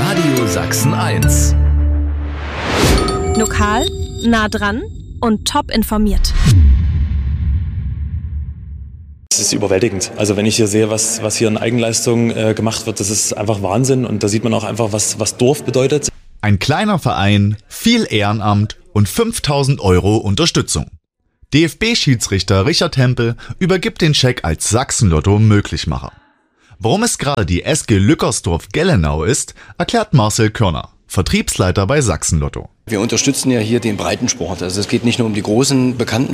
Radio Sachsen 1. Lokal, nah dran und top informiert. Es ist überwältigend. Also wenn ich hier sehe, was hier in Eigenleistung gemacht wird, das ist einfach Wahnsinn. Und da sieht man auch einfach, was Dorf bedeutet. Ein kleiner Verein, viel Ehrenamt und 5.000 € Unterstützung. DFB-Schiedsrichter Richard Hempel übergibt den Scheck als Sachsen-Lotto-Möglichmacher. Warum es gerade die SG Lückersdorf-Gellenau ist, erklärt Marcel Körner, Vertriebsleiter bei Sachsen-Lotto. Wir unterstützen ja hier den Breitensport. Also es geht nicht nur um die großen bekannten